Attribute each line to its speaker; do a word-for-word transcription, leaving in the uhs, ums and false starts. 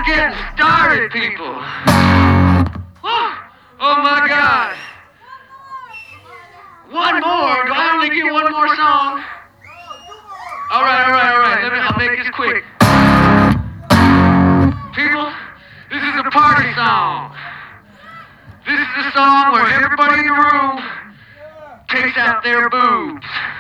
Speaker 1: getting started, people. Whew. Oh my God. One more. Do I only get one more song? All right, all right, all right. Let me. I'll make this quick. People, this is a party song. This is a song where everybody in the room takes out their boobs.